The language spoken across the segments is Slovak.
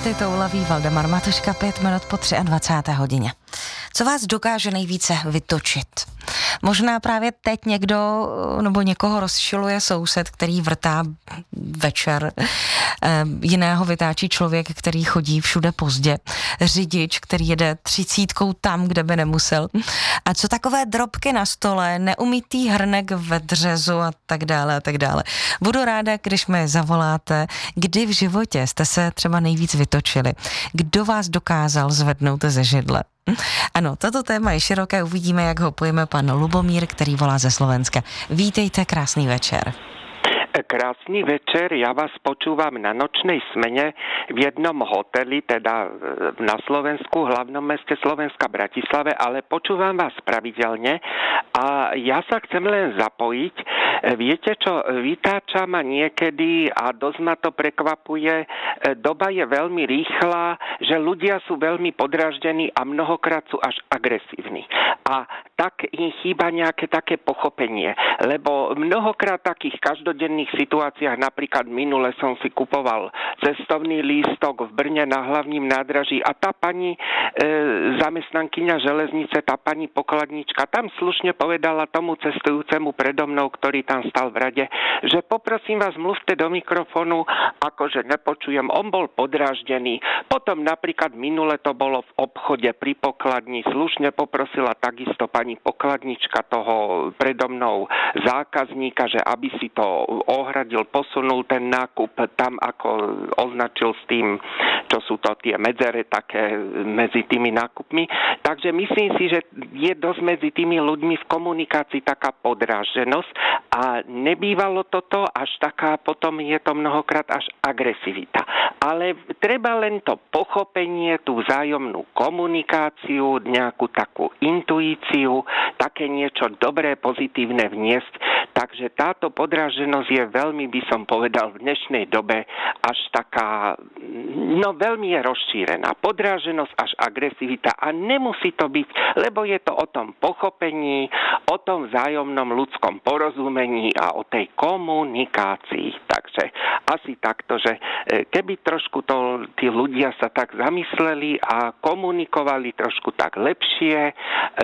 Marty Toulavý, Valdemar Matuška, 5 minut po 23. hodině. Co vás dokáže nejvíce vytočit? Možná právě teď někdo nebo někoho rozčiluje soused, který vrtá večer, jiného vytáčí člověk, který chodí všude pozdě, řidič, který jede 30 tam, kde by nemusel. A co takové drobky na stole, neumytý hrnek ve dřezu a tak dále a tak dále. Budu ráda, když mi zavoláte, kdy v životě jste se třeba nejvíc vytočili. Kdo vás dokázal zvednout ze židle? Ano, toto téma je široké, uvidíme, jak ho pojme pan Lubomír, který volá ze Slovenska. Vítejte, krásný večer. Krásny večer, ja vás počúvam na nočnej smene v jednom hoteli, teda na Slovensku, hlavnom meste Slovenska Bratislave, ale počúvam vás pravidelne a ja sa chcem len zapojiť. Viete čo, vytáča ma niekedy a dosť ma to prekvapuje, doba je veľmi rýchla, že ľudia sú veľmi podráždení a mnohokrát sú až agresívni. A tak im chýba nejaké také pochopenie, lebo mnohokrát takých každodenných situáciách, napríklad minule som si kupoval cestovný lístok v Brne na hlavním nádraží a tá pani zamestnankyňa železnice, tá pani pokladnička tam slušne povedala tomu cestujúcemu predo mnou, ktorý tam stal v rade, že poprosím vás, mluvte do mikrofónu, akože nepočujem, on bol podráždený. Potom napríklad minule to bolo v obchode pri pokladni, slušne poprosila takisto pani pokladnička toho predo mnou zákazníka, že aby si to ohradil, posunul ten nákup tam, ako označil s tým, čo sú to tie medzere také medzi tými nákupmi. Takže myslím si, že je dosť medzi tými ľuďmi v komunikácii taká podráždenosť a nebývalo toto až taká, potom je to mnohokrát až agresivita. Ale treba len to pochopenie, tú vzájomnú komunikáciu, nejakú takú intuíciu, také niečo dobré, pozitívne vniesť. Takže táto podráždenosť je veľmi, by som povedal, v dnešnej dobe až taká, no veľmi je rozšírená. Podráždenosť až agresivita a nemusí to byť, lebo je to o tom pochopení, o tom vzájomnom ľudskom porozumení a o tej komunikácii. Takže asi takto, že keby trošku tí ľudia sa tak zamysleli a komunikovali trošku tak lepšie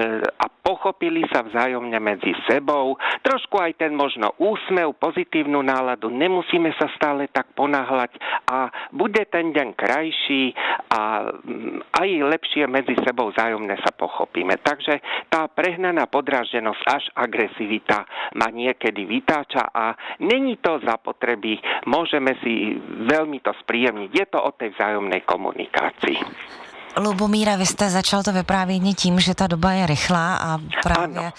a pochopili sa vzájomne medzi sebou, trošku aj ten možno úsmev, pozitívnu náladu, nemusíme sa stále tak ponáhľať a bude ten deň krajší a aj lepšie medzi sebou vzájomne sa pochopíme. Takže tá prehnaná podráždenosť až agresivita ma niekedy vytáča a není to zapotreby, môžeme si veľmi to spríjemniť. Je to o tej vzájomnej komunikácii. Lubomíra, vy jste začal to vyprávění tím, že ta doba je rychlá a právě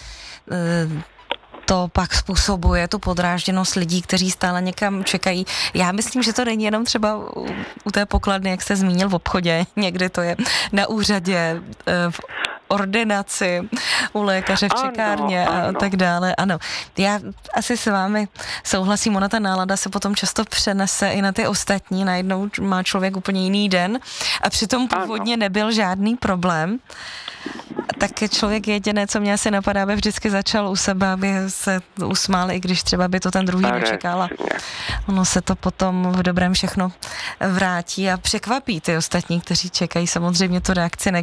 to pak způsobuje tu podrážděnost lidí, kteří stále někam čekají. Já myslím, že to není jenom třeba u té pokladny, jak jste zmínil, v obchodě, někdy to je na úřadě, v ordinaci, u lékaře v čekárně a tak dále. Ano, já asi s vámi souhlasím, ona ta nálada se potom často přenese i na ty ostatní, najednou má člověk úplně jiný den a přitom původně nebyl žádný problém. Tak člověk jediné, co mě asi napadá, by vždycky začal u sebe, aby se usmál, i když třeba by to ten druhý nečekala. Ono se to potom v dobrém všechno vrátí a překvapí ty ostatní, kteří čekají samozřejmě tu reakci